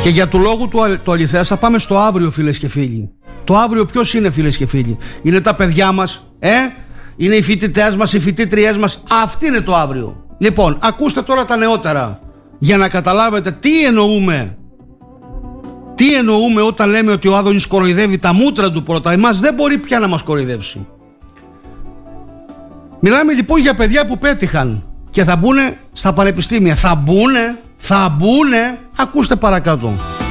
Και για του λόγου του αληθές θα πάμε στο αύριο, φίλες και φίλοι. Το αύριο ποιος είναι, φίλες και φίλοι? Είναι τα παιδιά μας, είναι οι φοιτητές μας, οι φοιτήτριές μας. Αυτή είναι το αύριο. Λοιπόν, ακούστε τώρα τα νεότερα για να καταλάβετε τι εννοούμε. Τι εννοούμε όταν λέμε ότι ο Άδωνης κοροϊδεύει τα μούτρα του πρώτα. Εμάς δεν μπορεί πια να μας κοροϊδεύσει. Μιλάμε λοιπόν για παιδιά που πέτυχαν και θα μπουν στα πανεπιστήμια. Θα μπουνε. Ακούστε παρακάτω.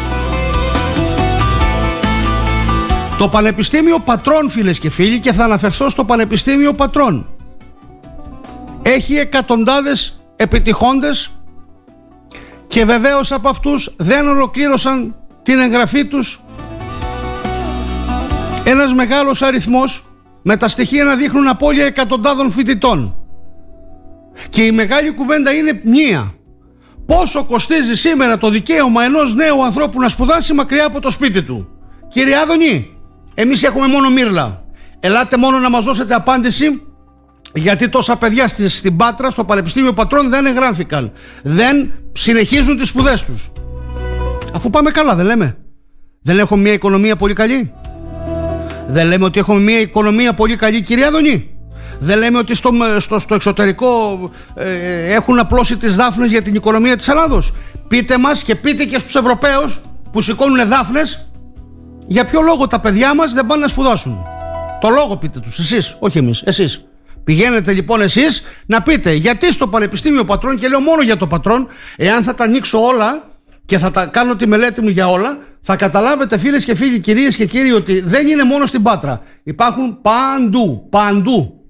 Το Πανεπιστήμιο Πατρών, φίλες και φίλοι, και θα αναφερθώ στο Πανεπιστήμιο Πατρών, έχει εκατοντάδες επιτυχώντες και βεβαίως από αυτούς δεν ολοκλήρωσαν την εγγραφή τους ένας μεγάλος αριθμός, με τα στοιχεία να δείχνουν απώλεια εκατοντάδων φοιτητών. Και η μεγάλη κουβέντα είναι μία: πόσο κοστίζει σήμερα το δικαίωμα ενός νέου ανθρώπου να σπουδάσει μακριά από το σπίτι του? Κύριε Άδωνη, εμείς έχουμε μόνο μύρλα. Ελάτε μόνο να μας δώσετε απάντηση γιατί τόσα παιδιά στην Πάτρα, στο Πανεπιστήμιο Πατρών, δεν εγγράφηκαν, δεν συνεχίζουν τις σπουδές τους. Αφού πάμε καλά, δεν λέμε? Δεν έχουμε μια οικονομία πολύ καλή? Δεν λέμε ότι έχουμε μια οικονομία πολύ καλή, κύριε Άδωνη? Δεν λέμε ότι στο εξωτερικό έχουν απλώσει τις δάφνες για την οικονομία της Ελλάδος? Πείτε μας και πείτε και στους Ευρωπαίους που σηκώνουν δάφνες, για ποιο λόγο τα παιδιά μας δεν πάνε να σπουδάσουν? Το λόγο πείτε τους, εσείς, όχι εμείς, εσείς. Πηγαίνετε λοιπόν εσείς να πείτε γιατί στο Πανεπιστήμιο Πατρών, και λέω μόνο για το Πατρών, εάν θα τα ανοίξω όλα και θα τα κάνω τη μελέτη μου για όλα, θα καταλάβετε, φίλες και φίλοι, κυρίες και κύριοι, ότι δεν είναι μόνο στην Πάτρα. Υπάρχουν παντού.